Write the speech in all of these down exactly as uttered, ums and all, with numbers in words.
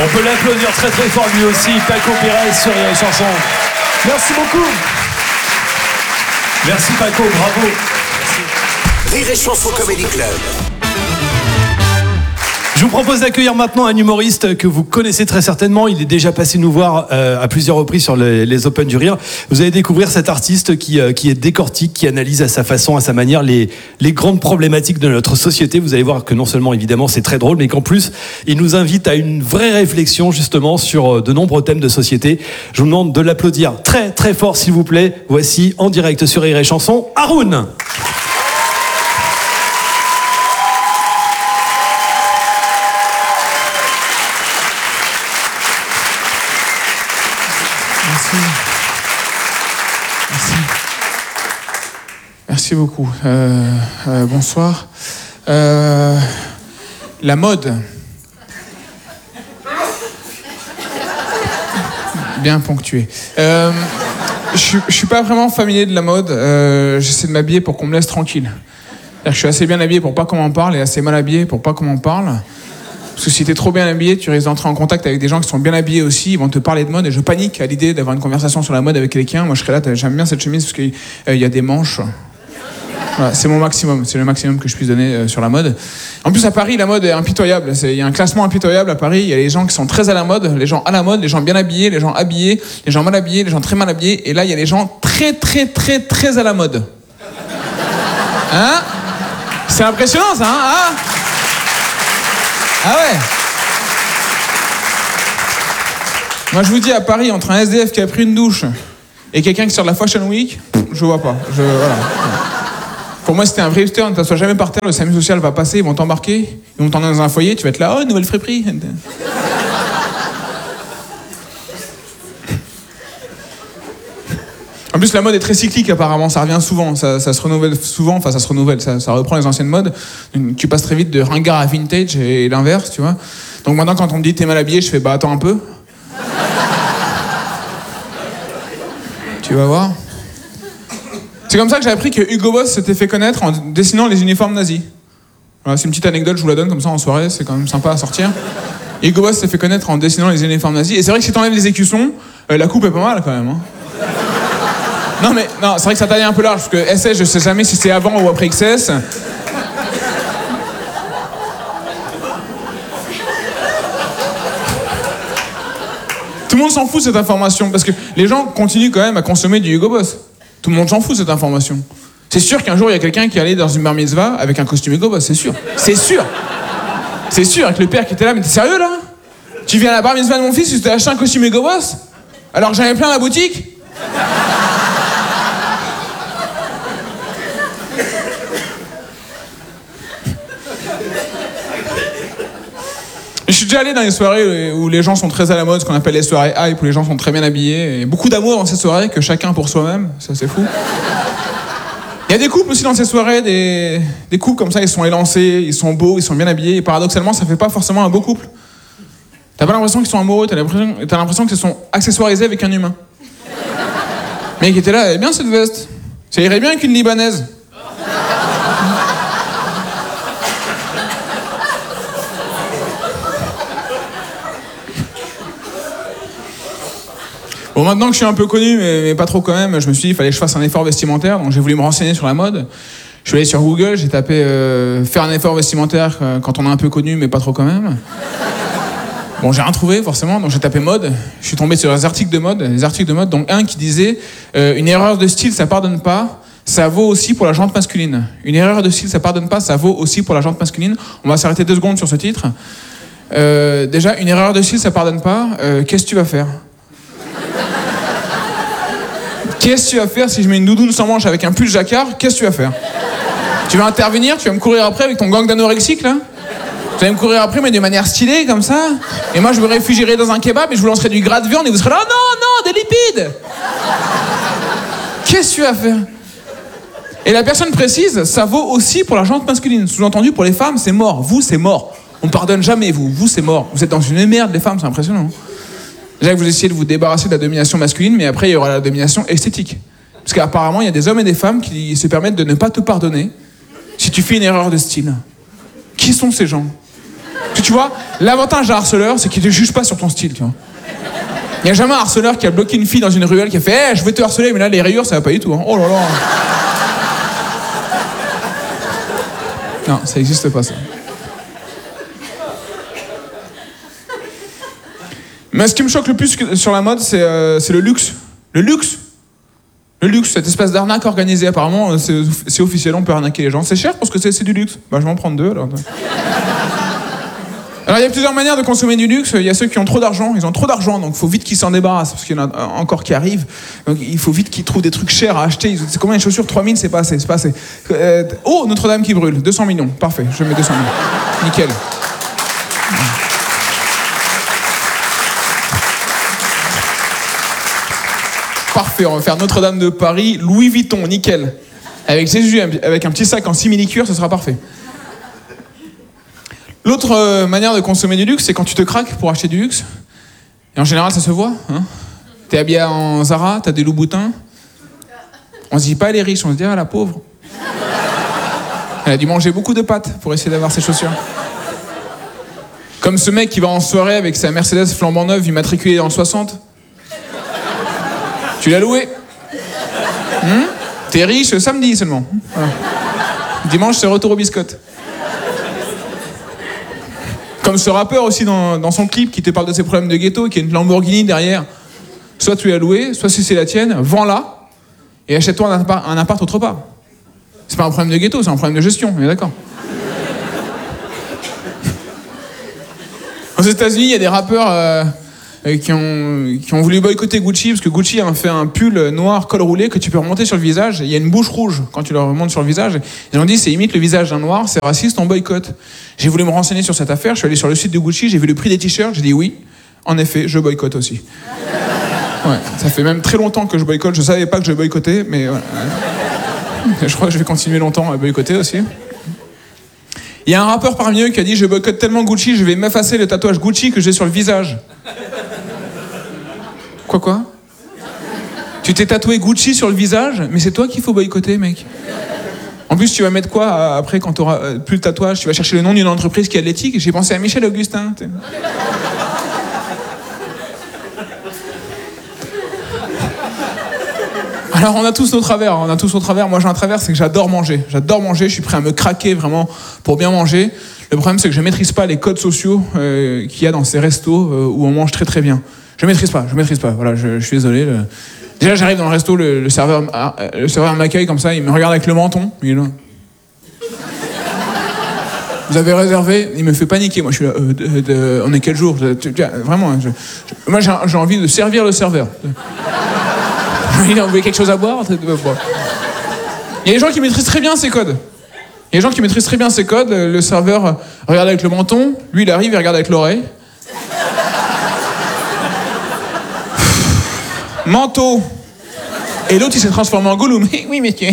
On peut l'applaudir très très fort lui aussi, Paco Pérez sur Rire et Chanson. Merci beaucoup. Merci Paco, bravo. Rire et Chanson Comedy Club. Je vous propose d'accueillir maintenant un humoriste que vous connaissez très certainement. Il est déjà passé nous voir euh, à plusieurs reprises sur les, les Open du Rire. Vous allez découvrir cet artiste qui, euh, qui est décortique, qui analyse à sa façon, à sa manière, les, les grandes problématiques de notre société. Vous allez voir que non seulement, évidemment, c'est très drôle, mais qu'en plus, il nous invite à une vraie réflexion, justement, sur de nombreux thèmes de société. Je vous demande de l'applaudir très, très fort, s'il vous plaît. Voici, en direct sur Rire et Chanson, Haroun. Merci. Merci beaucoup. Euh, euh, bonsoir. Euh, la mode. Bien ponctué. Euh, je ne suis pas vraiment familier de la mode. Euh, j'essaie de m'habiller pour qu'on me laisse tranquille. C'est-à-dire que je suis assez bien habillé pour pas qu'on m'en parle et assez mal habillé pour pas qu'on m'en parle. Parce que si t'es trop bien habillé, tu risques d'entrer en contact avec des gens qui sont bien habillés aussi, ils vont te parler de mode, et je panique à l'idée d'avoir une conversation sur la mode avec quelqu'un. Moi je serais là, j'aime bien cette chemise parce qu'il euh, y a des manches. Voilà, c'est mon maximum, c'est le maximum que je puisse donner euh, sur la mode. En plus à Paris, la mode est impitoyable. Il y a un classement impitoyable à Paris, il y a les gens qui sont très à la mode, les gens à la mode, les gens bien habillés, les gens habillés, les gens mal habillés, les gens très mal habillés, et là il y a les gens très très très très à la mode. Hein? C'est impressionnant ça, hein? Ah Ah ouais. Moi je vous dis, à Paris, entre un S D F qui a pris une douche et quelqu'un qui sort de la Fashion Week, je vois pas. Je, voilà. Pour moi c'était un vrai hipster, ne t'assois jamais par terre, le S A M U social va passer, ils vont t'embarquer, ils vont t'emmener dans un foyer, tu vas être là, oh, nouvelle friperie. En plus, la mode est très cyclique apparemment, ça revient souvent, ça, ça se renouvelle souvent, enfin ça se renouvelle, ça, ça reprend les anciennes modes. Tu passes très vite de ringard à vintage et l'inverse, tu vois. Donc maintenant, quand on me dit t'es mal habillé, je fais bah attends un peu. Tu vas voir. C'est comme ça que j'ai appris que Hugo Boss s'était fait connaître en dessinant les uniformes nazis. Voilà, c'est une petite anecdote, je vous la donne comme ça en soirée, c'est quand même sympa à sortir. Hugo Boss s'est fait connaître en dessinant les uniformes nazis, et c'est vrai que si t'enlèves les écussons, euh, la coupe est pas mal quand même. Hein. Non mais, non, c'est vrai que ça taille un peu large, parce que S S, je sais jamais si c'est avant ou après X S. Tout le monde s'en fout de cette information, parce que les gens continuent quand même à consommer du Hugo Boss. Tout le monde s'en fout de cette information. C'est sûr qu'un jour, il y a quelqu'un qui allait dans une bar mitzvah avec un costume Hugo Boss, c'est sûr. C'est sûr. C'est sûr, avec le père qui était là, mais t'es sérieux là? Tu viens à la bar mitzvah de mon fils, tu t'es acheté un costume Hugo Boss? Alors que j'en avais plein à la boutique? Je suis déjà allé dans les soirées où les gens sont très à la mode, ce qu'on appelle les soirées hype, où les gens sont très bien habillés. Et beaucoup d'amour dans ces soirées, que chacun pour soi-même, ça c'est fou. Il y a des couples aussi dans ces soirées, des, des couples comme ça, ils sont élancés, ils sont beaux, ils sont bien habillés, et paradoxalement, ça fait pas forcément un beau couple. T'as pas l'impression qu'ils sont amoureux, t'as l'impression, t'as l'impression qu'ils sont accessoirisés avec un humain. Le mec était là, eh bien cette veste, ça irait bien avec une Libanaise. Bon, maintenant que je suis un peu connu, mais, mais pas trop quand même, je me suis dit qu'il fallait que je fasse un effort vestimentaire, donc j'ai voulu me renseigner sur la mode. Je suis allé sur Google, j'ai tapé euh, faire un effort vestimentaire euh, quand on est un peu connu, mais pas trop quand même. Bon, j'ai rien trouvé forcément, donc j'ai tapé mode. Je suis tombé sur les articles de mode, les articles de mode, donc un qui disait euh, une erreur de style, ça pardonne pas. Ça vaut aussi pour la jante masculine. Une erreur de style, ça pardonne pas, ça vaut aussi pour la jante masculine. On va s'arrêter deux secondes sur ce titre. Euh, déjà, une erreur de style, ça pardonne pas. Euh, qu'est-ce que tu vas faire? Qu'est-ce que tu vas faire si je mets une doudoune sans manche avec un pull jacquard? Qu'est-ce que tu vas faire? Tu vas intervenir? Tu vas me courir après avec ton gang d'anorexiques, là? Tu vas me courir après, mais de manière stylée, comme ça? Et moi, je me réfugierai dans un kebab et je vous lancerai du gras de viande et vous serez là, oh non, non, des lipides! Qu'est-ce que tu vas faire? Et la personne précise, ça vaut aussi pour la jante masculine. Sous-entendu, pour les femmes, c'est mort. Vous, c'est mort. On pardonne jamais, vous. Vous, c'est mort. Vous êtes dans une merde, les femmes, c'est impressionnant. Déjà que vous essayez de vous débarrasser de la domination masculine, mais après, il y aura la domination esthétique. Parce qu'apparemment, il y a des hommes et des femmes qui se permettent de ne pas te pardonner si tu fais une erreur de style. Qui sont ces gens? Tu tu vois, l'avantage d'un harceleur, c'est qu'il te juge pas sur ton style, tu vois. Il n'y a jamais un harceleur qui a bloqué une fille dans une ruelle qui a fait hey, « je vais te harceler », mais là, les rayures, ça va pas du tout. Hein. Oh là là. Non, ça n'existe pas, ça. Mais ce qui me choque le plus sur la mode, c'est euh, c'est le luxe. Le luxe. Le luxe, cette espèce d'arnaque organisée, apparemment, c'est, c'est officiel, on peut arnaquer les gens. C'est cher parce que c'est, c'est du luxe. Bah, je vais en prendre deux, alors. Alors, il y a plusieurs manières de consommer du luxe. Il y a ceux qui ont trop d'argent. Ils ont trop d'argent, donc il faut vite qu'ils s'en débarrassent, parce qu'il y en a encore qui arrivent. Donc, il faut vite qu'ils trouvent des trucs chers à acheter. C'est combien de chaussures? trois mille, c'est pas assez, c'est pas assez. Euh, oh, Notre-Dame qui brûle. deux cents millions. Parfait, je mets deux cents millions. Nickel. Parfait, on va faire Notre-Dame de Paris, Louis Vuitton, nickel. Avec Jésus, avec un petit sac en simili-cuir, ce sera parfait. L'autre euh, manière de consommer du luxe, c'est quand tu te craques pour acheter du luxe. Et en général, ça se voit. Hein. T'es habillé en Zara, t'as des Louboutins. On se dit pas elle est riche, on se dit ah la pauvre. Elle a dû manger beaucoup de pâtes pour essayer d'avoir ses chaussures. Comme ce mec qui va en soirée avec sa Mercedes flambant neuve, immatriculée dans le soixante. Tu l'as loué. Hum T'es riche samedi seulement. Voilà. Dimanche, c'est retour aux biscottes. Comme ce rappeur aussi dans, dans son clip qui te parle de ses problèmes de ghetto, qui a une Lamborghini derrière. Soit tu l'as loué, soit si c'est la tienne, vends-la et achète-toi un appart, un appart autre part. C'est pas un problème de ghetto, c'est un problème de gestion, on est d'accord. Aux États-Unis, il y a des rappeurs euh, qui, ont, qui ont voulu boycotter Gucci parce que Gucci a fait un pull noir col roulé que tu peux remonter sur le visage. Il y a une bouche rouge quand tu le remontes sur le visage. Ils ont dit c'est imite le visage d'un noir, c'est raciste, on boycotte. J'ai voulu me renseigner sur cette affaire. Je suis allé sur le site de Gucci, j'ai vu le prix des t-shirts, j'ai dit oui. En effet, je boycotte aussi. Ouais, ça fait même très longtemps que je boycotte. Je savais pas que je boycottais, mais ouais. Je crois que je vais continuer longtemps à boycotter aussi. Il y a un rappeur parmi eux qui a dit je boycotte tellement Gucci, je vais m'effacer le tatouage Gucci que j'ai sur le visage. Quoi quoi? Tu t'es tatoué Gucci sur le visage, mais c'est toi qu'il faut boycotter, mec. En plus, tu vas mettre quoi après quand tu auras plus le tatouage? Tu vas chercher le nom d'une entreprise qui a de l'éthique. J'ai pensé à Michel Augustin. T'sais. Alors on a tous nos travers, on a tous nos travers. Moi j'ai un travers, c'est que j'adore manger. J'adore manger, je suis prêt à me craquer vraiment pour bien manger. Le problème c'est que je maîtrise pas les codes sociaux euh, qu'il y a dans ces restos euh, où on mange très très bien. Je maîtrise pas, je maîtrise pas. Voilà, je, je suis désolé. Le... Déjà j'arrive dans le resto, le, le serveur, le serveur m'accueille comme ça, il me regarde avec le menton. Il est là. Vous avez réservé? Il me fait paniquer. Moi je suis là. Euh, de, de, on est quel jour? Vraiment. Je, je, moi j'ai, j'ai envie de servir le serveur. Il a envoyé quelque chose à boire. Il y a des gens qui maîtrisent très bien ces codes. Il y a des gens qui maîtrisent très bien ces codes. Le serveur regarde avec le menton. Lui, il arrive, il regarde avec l'oreille. Manteau. Et l'autre, il s'est transformé en Gollum. Oui, monsieur.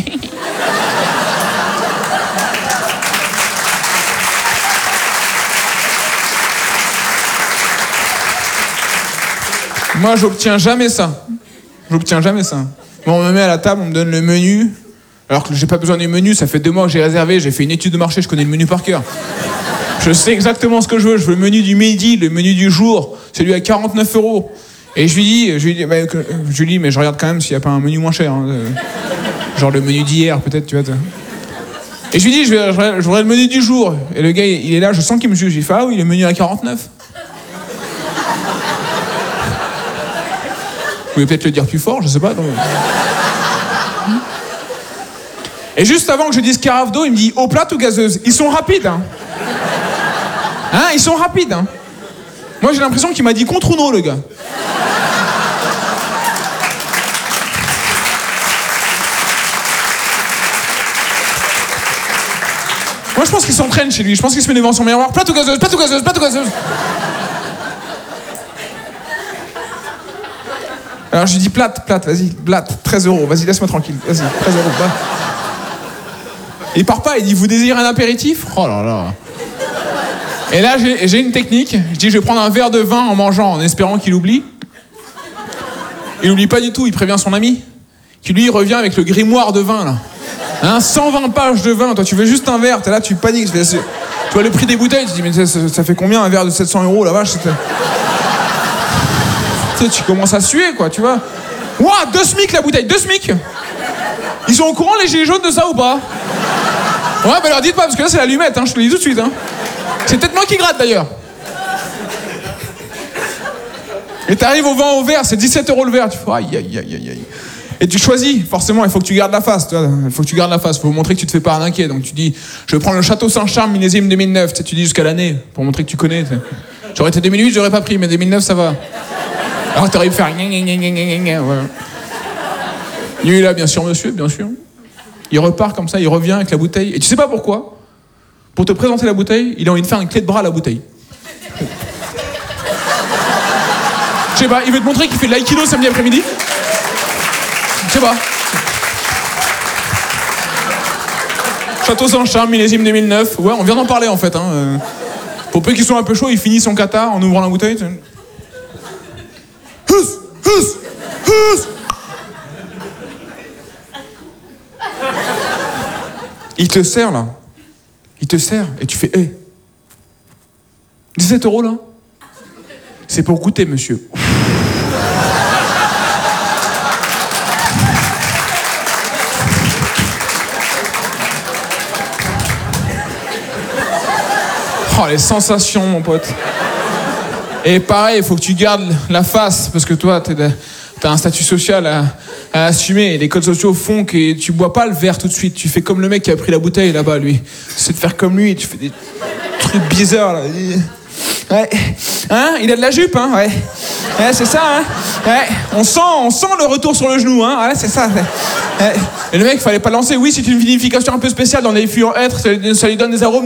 Moi, j'obtiens jamais ça. J'obtiens jamais ça. Bon, on me met à la table, on me donne le menu. Alors que j'ai pas besoin du menu, ça fait deux mois que j'ai réservé, j'ai fait une étude de marché, je connais le menu par cœur. Je sais exactement ce que je veux. Je veux le menu du midi, le menu du jour, celui à quarante-neuf euros. Et je lui dis, je lui dis, bah, je lui dis, mais je regarde quand même s'il n'y a pas un menu moins cher. Hein. Genre le menu d'hier, peut-être, tu vois. Et je lui dis, je, vais, je voudrais le menu du jour. Et le gars, il est là, je sens qu'il me juge. Il fait, ah oui, le menu à quarante-neuf. Vous pouvez peut-être le dire plus fort, je sais pas. Donc... Et juste avant que je dise carafe d'eau, il me dit eau plate ou gazeuse? Ils sont rapides, hein. Hein, ils sont rapides, hein. Moi, j'ai l'impression qu'il m'a dit contre ou non, le gars. Moi, je pense qu'il s'entraîne chez lui. Je pense qu'il se met devant son miroir. Plate ou gazeuse, plate ou gazeuse, plate ou gazeuse. Alors je lui dis plate, plate, vas-y, plate, treize euros, vas-y, laisse-moi tranquille, vas-y, treize euros, va. Il part pas, il dit, vous désirez un apéritif? Oh là là. Et là, j'ai, j'ai une technique, je dis, je vais prendre un verre de vin en mangeant, en espérant qu'il oublie. Il oublie pas du tout, il prévient son ami, qui lui revient avec le grimoire de vin, là. Hein, cent vingt pages de vin, toi tu veux juste un verre, t'es là, tu paniques, je fais, Tu vois le prix des bouteilles, tu te dis, mais ça, ça, ça fait combien un verre de sept cents euros, la vache? Tu sais, tu commences à suer, quoi, tu vois. Ouah, deux SMIC la bouteille, deux SMIC. Ils sont au courant, les gilets jaunes, de ça ou pas? Ouais, bah leur dites pas, parce que là, c'est l'allumette, hein, je te le dis tout de suite. Hein. C'est peut-être moi qui gratte, d'ailleurs. Et t'arrives au vin au verre, c'est dix-sept euros le verre. Tu fais aïe, aïe, aïe, aïe, aïe. Et tu choisis, forcément, il faut que tu gardes la face. Tu vois. Il faut que tu gardes la face, il faut montrer que tu te fais pas arnaquer. Donc tu dis, je vais prendre le Château Saint-Charles, millésime deux mille neuf. Tu sais, tu dis jusqu'à l'année, pour montrer que tu connais. T'sais. J'aurais été deux mille huit, j'aurais pas pris, mais deux mille neuf, ça va. Alors t'aurais pu faire... Voilà. Lui, là, bien sûr, monsieur, bien sûr. Il repart comme ça, il revient avec la bouteille. Et tu sais pas pourquoi? Pour te présenter la bouteille, il a envie de faire une clé de bras à la bouteille. Je sais pas, il veut te montrer qu'il fait de l'aïkido samedi après-midi. Je sais pas. Château Saint-Charles, millésime deux mille neuf. Ouais, on vient d'en parler en fait. Hein. Pour peu qu'ils soient un peu chauds, il finit son kata en ouvrant la bouteille. Hus, hus, hus. Il te sert là. Il te sert et tu fais hé. Hey. dix-sept euros là. C'est pour goûter, monsieur. Oh, les sensations, mon pote. Et pareil, il faut que tu gardes la face, parce que toi, t'es de, t'as un statut social à, à assumer. Et les codes sociaux font que tu bois pas le verre tout de suite. Tu fais comme le mec qui a pris la bouteille là-bas, lui. C'est de faire comme lui, et tu fais des trucs bizarres, là. Ouais. Hein? Il a de la jupe, hein? Ouais. Ouais, c'est ça, hein? Ouais. On sent, on sent le retour sur le genou, hein? Ouais, c'est ça. Ouais. Et le mec, il fallait pas lancer. Oui, c'est une vinification un peu spéciale dans les fûts en hêtre. Ça lui donne des arômes.